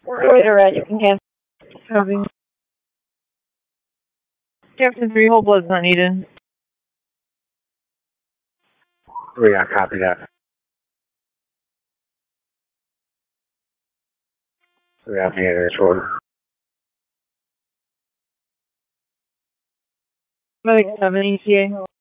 Later at you can cancel. Copy. Captain 3, whole blood's not needed. Yeah, copy that. Yeah, yeah, sure. Medic 7 ETA.